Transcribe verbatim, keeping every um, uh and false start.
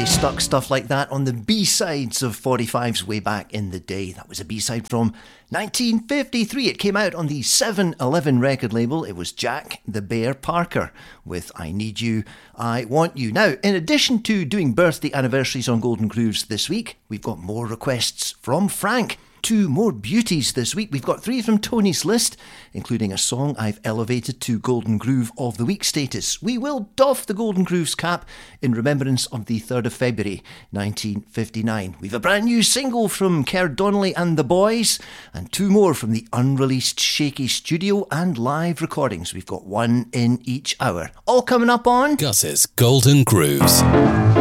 stuck stuff like that on the B-sides of forty-fives way back in the day. That was a B-side from nineteen fifty-three. It came out on the seven eleven record label. It was Jack the Bear Parker with I Need You, I Want You. Now, in addition to doing birthday anniversaries on Golden Grooves this week, we've got more requests from Frank. Two more beauties this week. We've got three from Tony's list, including a song I've elevated to Golden Groove of the Week status. We will doff the Golden Grooves cap in remembrance of the third of February nineteen fifty-nine. We've a brand new single from Kerr Donnelly and the Boys, and two more from the unreleased Shaky studio and live recordings. We've got one in each hour. All coming up on Gus's Golden Grooves.